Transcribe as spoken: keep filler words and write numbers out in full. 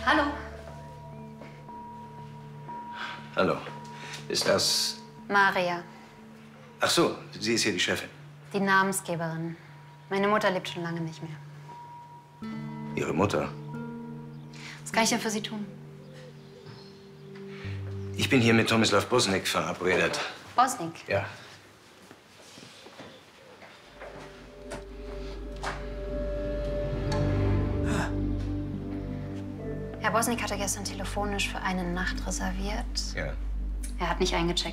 Hallo. Hallo. Ist das... Maria. Ach so, sie ist hier die Chefin. Die Namensgeberin. Meine Mutter lebt schon lange nicht mehr. Ihre Mutter? Was kann ich denn für Sie tun? Ich bin hier mit Tomislav Bosnik verabredet. Bosnik? Ja. Herr Bosnik hatte gestern telefonisch für eine Nacht reserviert. Ja. Er hat nicht eingecheckt.